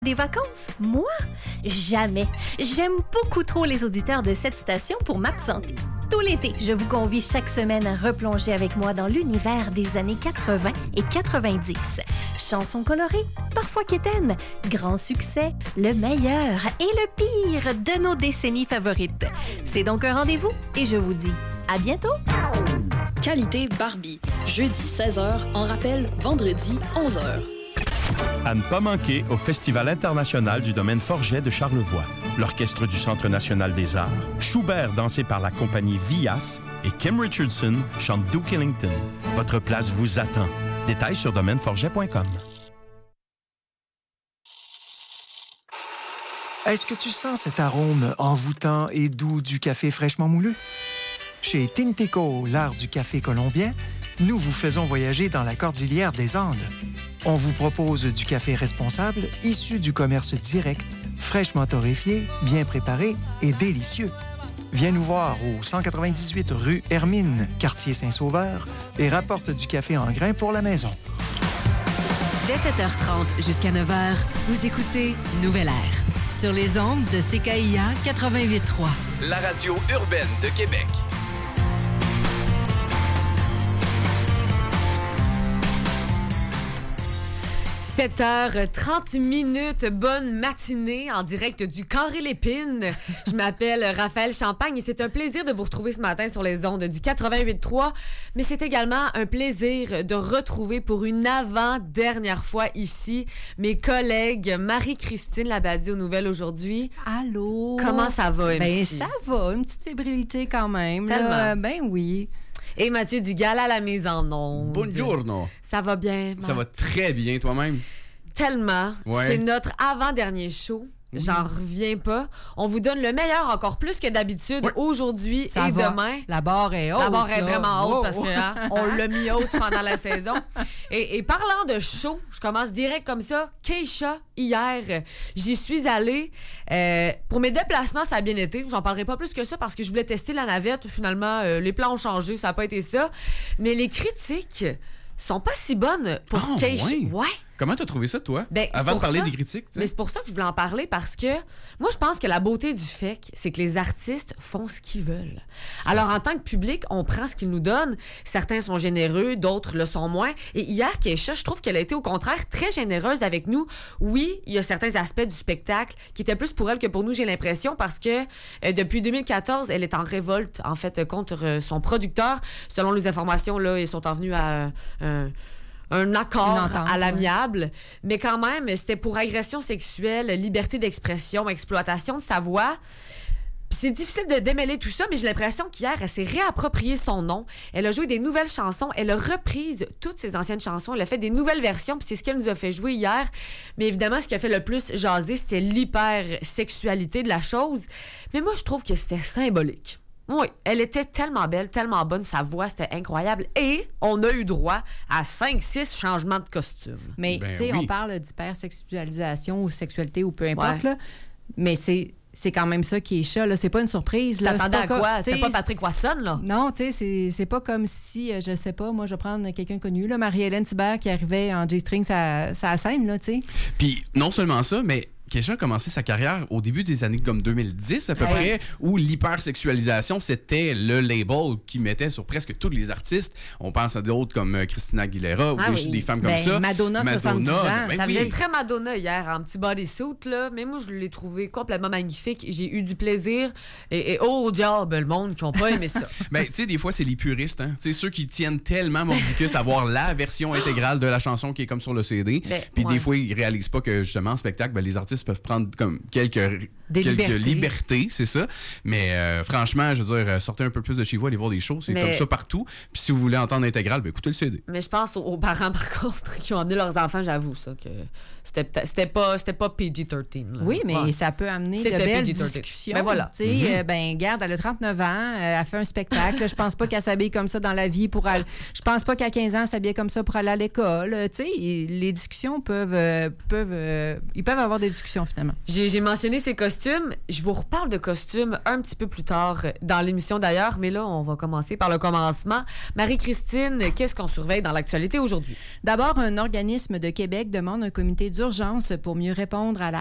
Des vacances? Moi? Jamais. J'aime beaucoup trop les auditeurs de cette station pour m'absenter. Tout l'été, je vous convie chaque semaine à replonger avec moi dans l'univers des années 80 et 90. Chansons colorées, parfois quétaines, grands succès, le meilleur et le pire de nos décennies favorites. C'est donc un rendez-vous et je vous dis à bientôt! Qualité Barbie. Jeudi 16h, en rappel, vendredi 11h. À ne pas manquer au Festival international du domaine Forget de Charlevoix. L'Orchestre du Centre national des arts, Schubert dansé par la compagnie Vias et Kim Richardson chante Duke Ellington. Votre place vous attend. Détails sur domaineforget.com. Est-ce que tu sens cet arôme envoûtant et doux du café fraîchement moulu? Chez Tinteco, l'art du café colombien, nous vous faisons voyager dans la cordillère des Andes. On vous propose du café responsable, issu du commerce direct, fraîchement torréfié, bien préparé et délicieux. Viens nous voir au 198 rue Hermine, quartier Saint-Sauveur, et rapporte du café en grains pour la maison. Dès 7h30 jusqu'à 9h, vous écoutez Nouvelle Air sur les ondes de CKIA 88.3. La radio urbaine de Québec. 7h30, bonne matinée en direct du Carré-Lépine. Je m'appelle Raphaël Champagne et c'est un plaisir de vous retrouver ce matin sur les ondes du 88.3, mais c'est également un plaisir de retrouver pour une avant-dernière fois ici mes collègues Marie-Christine Labadie aux nouvelles aujourd'hui. Allô? Comment ça va, MC? Ben ça va, une petite fébrilité quand même. Tellement. Là. Ben oui. Et Mathieu Dugal à la mise en onde. Buongiorno. Ça va bien? Ça va très bien, toi-même? Tellement. Ouais. C'est notre avant-dernier show. J'en reviens pas. On vous donne le meilleur encore plus que d'habitude aujourd'hui Ça et va. demain. La barre est haute. La barre est là. vraiment haute Wow. parce que on l'a mis haute pendant la saison. Et parlant de show, je commence direct comme ça. Keisha, hier, j'y suis allée. Pour mes déplacements, ça a bien été. J'en parlerai pas plus que ça parce que je voulais tester la navette. Finalement, les plans ont changé. Ça n'a pas été ça. Mais les critiques sont pas si bonnes pour Keisha. Ouais. Comment t'as trouvé ça, toi? Ben, avant de pour parler ça, des critiques, tu sais. Mais c'est pour ça que je voulais en parler parce que moi, je pense que la beauté du FEC, c'est que les artistes font ce qu'ils veulent. Alors, en tant que public, on prend ce qu'ils nous donnent. Certains sont généreux, d'autres le sont moins. Et hier, Keisha, je trouve qu'elle a été au contraire très généreuse avec nous. Oui, il y a certains aspects du spectacle qui étaient plus pour elle que pour nous, j'ai l'impression, parce que depuis 2014, elle est en révolte, en fait, contre son producteur. Selon les informations, là, ils sont en venus à un accord à l'amiable, mais quand même, c'était pour agression sexuelle, liberté d'expression, exploitation de sa voix. Puis c'est difficile de démêler tout ça, mais j'ai l'impression qu'hier, elle s'est réappropriée son nom. Elle a joué des nouvelles chansons. Elle a reprise toutes ses anciennes chansons. Elle a fait des nouvelles versions, puis c'est ce qu'elle nous a fait jouer hier. Mais évidemment, ce qui a fait le plus jaser, c'était l'hypersexualité de la chose. Mais moi, je trouve que c'était symbolique. Oui, elle était tellement belle, tellement bonne, sa voix, c'était incroyable. Et on a eu droit à 5-6 changements de costume. Mais, Ben tu sais, oui. on parle d'hypersexualisation ou sexualité ou peu importe, Ouais. là. Mais c'est quand même ça qui est chat, là. C'est pas une surprise, là. T'attendais à C'est pas quoi? comme- C'était t'sais, pas Patrick Watson, là? Non, tu sais, c'est pas comme si, je sais pas, moi, je vais prendre quelqu'un connu, là, Marie-Hélène Thibert qui arrivait en G-string sa scène, là, tu sais. Puis non seulement ça, mais Keisha a commencé sa carrière au début des années comme 2010 à peu Ouais. près, où l'hypersexualisation, c'était le label qui mettait sur presque tous les artistes. On pense à d'autres comme Christina Aguilera ou Ah des, oui. des femmes comme Ben, ça. Madonna, 70 ans. ben Ça oui. faisait très Madonna hier, en petit bodysuit, là. Mais moi, je l'ai trouvé complètement magnifique. J'ai eu du plaisir. Et oh, diable, le monde qui n'a pas aimé ça. Ben, tu sais, des fois, c'est les puristes, hein. Tu sais, ceux qui tiennent tellement mordicus à voir la version intégrale de la chanson qui est comme sur le CD. Ben, Puis ouais. des fois, ils réalisent pas que, justement, en spectacle, ben, les artistes peuvent prendre comme quelques libertés, c'est ça. Mais franchement, je veux dire, sortez un peu plus de chez vous, allez voir des shows. C'est Mais- comme ça partout. Puis si vous voulez entendre l'intégrale, ben, écoutez le CD. Mais je pense aux parents, par contre, qui ont amené leurs enfants, j'avoue, ça, que c'était pas PG-13. là. Oui, mais Ouais. ça peut amener de C'était belles PG-13. discussions. Ben voilà. Tu sais, ben, garde, elle a 39 ans, elle fait un spectacle. Je pense pas qu'elle s'habille comme ça dans la vie pour aller. Je pense pas qu'à 15 ans, elle s'habille comme ça pour aller à l'école. Tu sais, les discussions ils peuvent avoir des discussions discussion, finalement. J'ai mentionné ces costumes. Je vous reparle de costumes un petit peu plus tard dans l'émission, d'ailleurs. Mais là, on va commencer par le commencement. Marie-Christine, qu'est-ce qu'on surveille dans l'actualité aujourd'hui? D'abord, un organisme de Québec demande un comité d'urgence pour mieux répondre à la